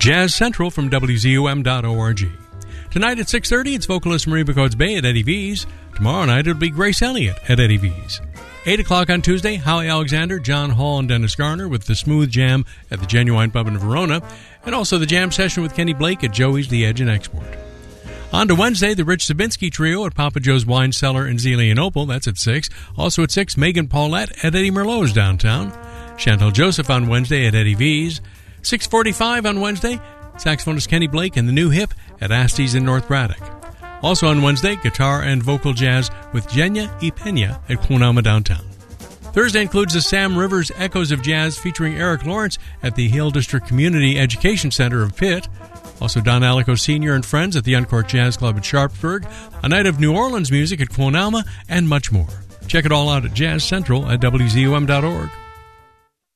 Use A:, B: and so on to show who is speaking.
A: Jazz Central from WZUM.org. Tonight at 6:30, it's vocalist Marie Bacodes Bay at Eddie V's. Tomorrow night, it'll be Grace Elliott at Eddie V's. 8 o'clock on Tuesday, Howie Alexander, John Hall, and Dennis Garner with the Smooth Jam at the Genuine Pub in Verona, and also the jam session with Kenny Blake at Joey's The Edge in Export. On to Wednesday, the Rich Sabinski Trio at Papa Joe's Wine Cellar in Zelian and Opal. That's at 6. Also at 6, Megan Paulette at Eddie Merlot's downtown. Chantal Joseph on Wednesday at Eddie V's. 6:45 on Wednesday, saxophonist Kenny Blake and the New Hip at Asty's in North Braddock. Also on Wednesday, guitar and vocal jazz with Jenya y Pena at Quonama downtown. Thursday includes the Sam Rivers Echoes of Jazz featuring Eric Lawrence at the Hill District Community Education Center of Pitt. Also Don Alico Sr. and friends at the Uncorked Jazz Club at Sharpsburg, a night of New Orleans music at Quonama, and much more. Check it all out at Jazz Central at WZUM.org.